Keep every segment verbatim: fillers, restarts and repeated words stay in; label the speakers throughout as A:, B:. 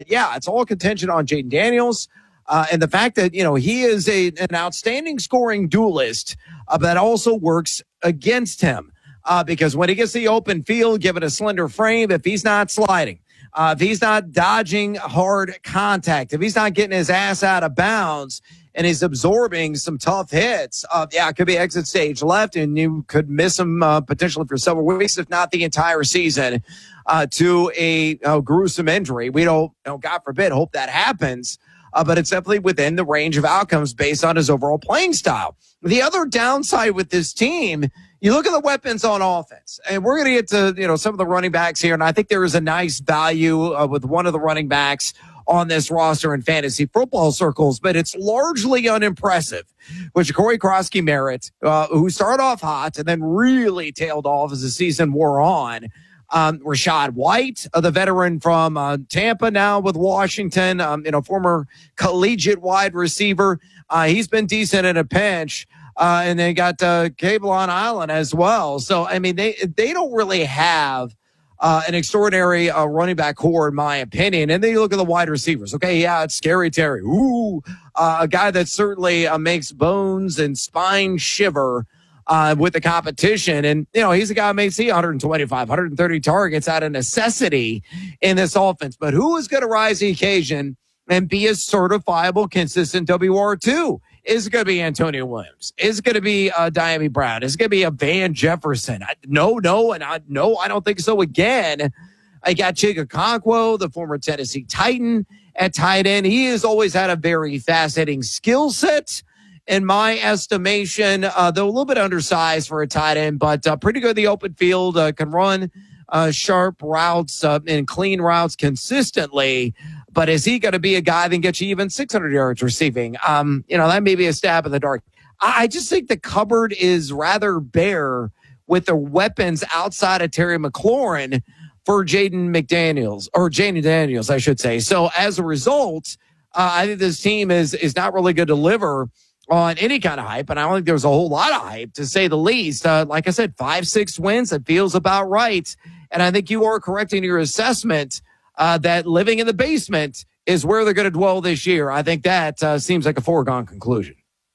A: But, yeah, it's all contingent on Jayden Daniels. Uh, and the fact that, you know, he is a an outstanding scoring duelist uh, that also works against him. Uh, because when he gets the open field, given a slender frame, if he's not sliding, uh, if he's not dodging hard contact, if he's not getting his ass out of bounds and he's absorbing some tough hits, uh, yeah, it could be exit stage left, and you could miss him uh, potentially for several weeks, if not the entire season, uh, to a, a gruesome injury. We don't, you know, God forbid, hope that happens. Uh, but it's definitely within the range of outcomes based on his overall playing style. The other downside with this team, you look at the weapons on offense, and we're going to get to, you know, some of the running backs here, and I think there is a nice value uh, with one of the running backs on this roster in fantasy football circles, but it's largely unimpressive, which Corey Krosky-Merritt, uh, who started off hot and then really tailed off as the season wore on. Um, Rachaad White, uh, the veteran from uh, Tampa, now with Washington, um, you know, former collegiate wide receiver. Uh, he's been decent in a pinch. Uh, and they got uh, Kavon Allen as well. So, I mean, they they don't really have uh, an extraordinary uh, running back core, in my opinion. And then you look at the wide receivers. Okay, yeah, it's Scary Terry. Ooh, uh, a guy that certainly uh, makes bones and spine shiver Uh, with the competition. And, you know, he's a guy who may see one twenty-five, one thirty targets out of necessity in this offense. But who is going to rise the occasion and be a certifiable, consistent W R two? Is it going to be Antonio Williams? Is it going to be uh, Diami Brown? Is it going to be a Van Jefferson? I, no, no, and I no, I don't think so. Again, I got Chig Okonkwo, the former Tennessee Titan, at tight end. He has always had a very fascinating skill set, in my estimation, uh, though a little bit undersized for a tight end, but uh, pretty good in the open field, uh, can run uh, sharp routes uh, and clean routes consistently. But is he going to be a guy that can get you even six hundred yards receiving? Um, you know, that may be a stab in the dark. I, I just think the cupboard is rather bare with the weapons outside of Terry McLaurin for Jayden McDaniels, or Jayden Daniels, I should say. So as a result, uh, I think this team is is not really going to deliver on any kind of hype, and I don't think there's a whole lot of hype, to say the least. Uh, like I said, five, six wins, it feels about right. And I think you are correct in your assessment uh, that living in the basement is where they're going to dwell this year. I think that uh, seems like a foregone conclusion.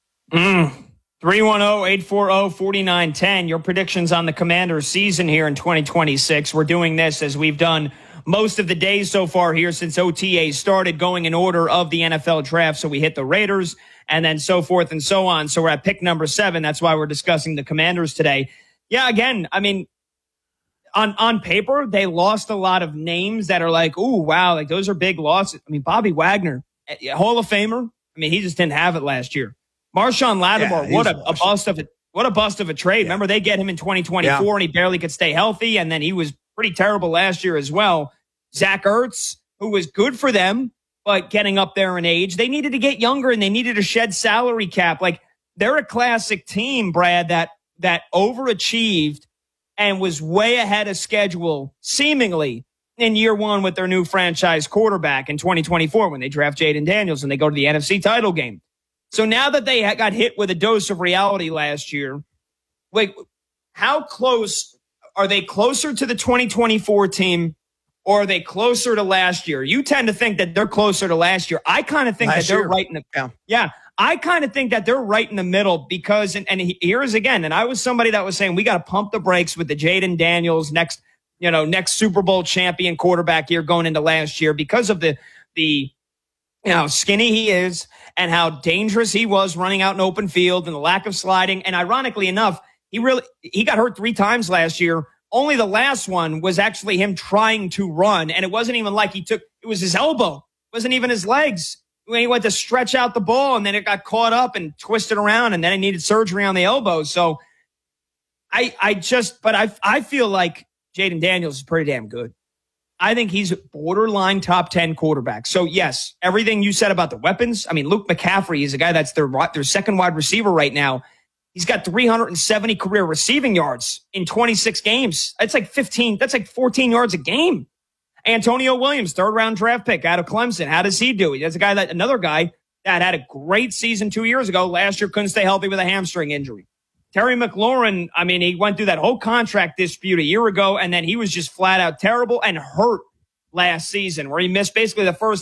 B: Mm. three one zero, eight four zero, four nine one zero. Your predictions on the Commanders season here in twenty twenty-six. We're doing this as we've done most of the days so far here since O T A started, going in order of the N F L draft. So we hit the Raiders and then so forth and so on. So we're at pick number seven. That's why we're discussing the Commanders today. Yeah, again, I mean, on, on paper, they lost a lot of names that are like, ooh, wow, like those are big losses. I mean, Bobby Wagner, Hall of Famer. I mean, he just didn't have it last year. Marshawn Lattimore,
A: yeah,
B: what a, a bust of a, what a bust of a trade. Yeah. Remember, they get him in twenty twenty-four yeah. and he barely could stay healthy. And then he was pretty terrible last year as well. Zach Ertz, who was good for them, but getting up there in age, they needed to get younger and they needed to shed salary cap. Like, they're a classic team, Brad, that, that overachieved and was way ahead of schedule, seemingly, in year one with their new franchise quarterback in twenty twenty-four when they draft Jayden Daniels and they go to the N F C title game. So now that they got hit with a dose of reality last year, wait, how close are they closer to the twenty twenty-four team, or are they closer to last year? You tend to think that they're closer to last year. I kind of think last that they're year. right in the yeah. yeah. I kind of think that they're right in the middle because, and, and here is again, and I was somebody that was saying we got to pump the brakes with the Jayden Daniels next, you know, next Super Bowl champion quarterback here going into last year because of the the you know how skinny he is and how dangerous he was running out in open field and the lack of sliding. And ironically enough, he really he got hurt three times last year. Only the last one was actually him trying to run. And it wasn't even like he took, it was his elbow. It wasn't even his legs. When he went to stretch out the ball and then it got caught up and twisted around and then he needed surgery on the elbow. So I, I just, but I, I feel like Jayden Daniels is pretty damn good. I think he's borderline top ten quarterback. So yes, everything you said about the weapons. I mean, Luke McCaffrey is a guy that's their, their second wide receiver right now. He's got three hundred seventy career receiving yards in twenty-six games. That's like fifteen. That's like fourteen yards a game. Antonio Williams, third round draft pick out of Clemson. How does he do? That's a guy that another guy that had a great season two years ago. Last year couldn't stay healthy with a hamstring injury. Terry McLaurin, I mean, he went through that whole contract dispute a year ago, and then he was just flat out terrible and hurt last season, where he missed basically the first